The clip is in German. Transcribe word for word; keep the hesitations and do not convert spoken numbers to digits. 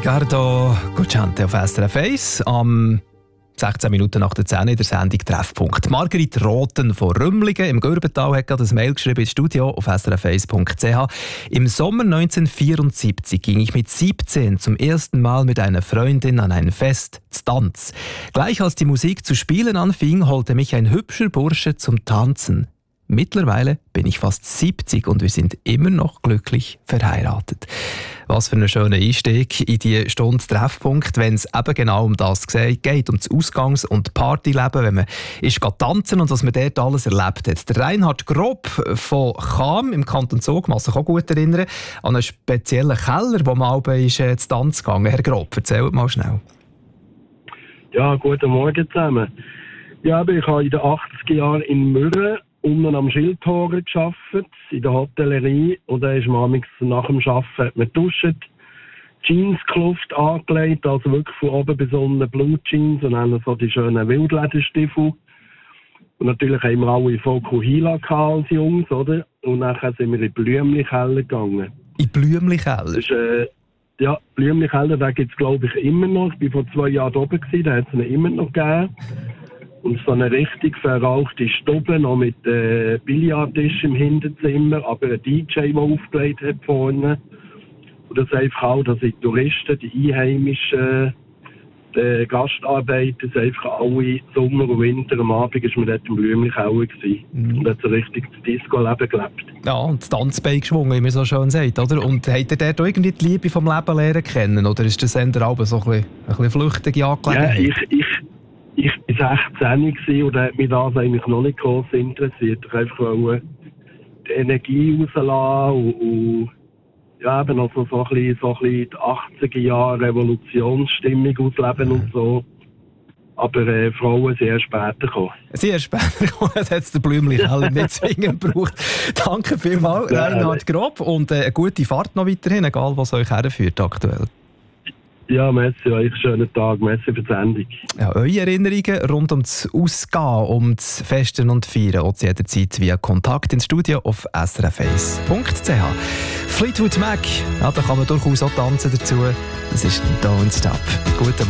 Ricardo Cocciante auf S R F eins am sechzehn Minuten nach der zehn in der Sendung Treffpunkt. Margrit Rothen von Rümlingen im Gürbental hat gerade ein Mail geschrieben ins Studio auf s r f eins punkt c h. Im Sommer neunzehnhundertvierundsiebzig ging ich mit siebzehn zum ersten Mal mit einer Freundin an ein Fest, zu Tanz. Gleich als die Musik zu spielen anfing, holte mich ein hübscher Bursche zum Tanzen. Mittlerweile bin ich fast siebzig und wir sind immer noch glücklich verheiratet. Was für ein schöner Einstieg in die Stunde Treffpunkt, wenn es eben genau um das geht, um das Ausgangs- und Partyleben, wenn man ist tanzen und was man dort alles erlebt hat. Der Reinhard Grob von Cham im Kanton Zug, kann sich auch gut erinnern, an einen speziellen Keller, wo man auch ist, äh, zu Tanz gegangen. Herr Grob, erzählt mal schnell. Ja, guten Morgen zusammen. Ja, ich habe in den achtziger Jahren in Mürren unten am Schildhorn gearbeitet, in der Hotellerie. Und da ist man nach dem Arbeiten hat man duscht, Jeanskluft angelegt, also wirklich von oben bis unten Blutjeans und dann so die schönen Wildlederstiefel. Und natürlich haben wir alle Fokuhila als Jungs, oder? Und nachher sind wir in Blümli-Keller gegangen. In Blümli-Keller? Das ist, äh, ja, Blümli-Keller, den gibt es glaube ich immer noch. Ich war vor zwei Jahren oben, da hat es ihn immer noch gegeben. Und so eine richtig verrauchte Stube, noch mit äh, Billardtisch im Hinterzimmer, aber ein D J, der aufgelegt hat vorne. Und das einfach auch, dass die Touristen, die Einheimischen, die Gastarbeiter, einfach alle Sommer und Winter am Abend ist man dort im Blümli-Keller gewesen. Mhm. Und hat so richtig das Disco-Leben gelebt. Ja, und das Tanzbein geschwungen, wie man so schön sagt, oder? Und habt ihr dort auch irgendwie die Liebe vom Leben lernen kennen? Oder ist das eher auch so ein bisschen, ein bisschen flüchtige Angelegenheit? Ja, ich... ich Ich war sechzehn und hat mich das eigentlich noch nicht groß interessiert. Ich wollte einfach die Energie rauslassen und, und ja, eben also so ein bisschen, so ein bisschen die achtziger Jahre Revolutionsstimmung ausleben und so. Aber äh, Frauen sind erst später gekommen. Sie erst später gekommen, das hat es der Blümli-Keller nicht zwingend gebraucht. Danke vielmals, ja, Reinhard Grob, und äh, eine gute Fahrt noch weiterhin, egal was euch herführt aktuell. Ja, merci euch, schönen Tag, merci für die Sendung. Ja, eure Erinnerungen rund um das Ausgehen, um das Festen und Feiern, auch jederzeit via Kontakt ins Studio auf s r f eins punkt c h. Fleetwood Mac, ja, da kann man durchaus auch tanzen dazu. Das ist Don't Stop. Guten Morgen.